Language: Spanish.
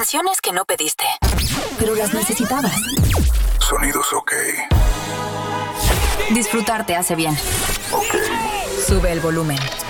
Canciones que no pediste, pero las necesitabas. Sonidos ok. Disfrutar te hace bien. Ok. Sube el volumen.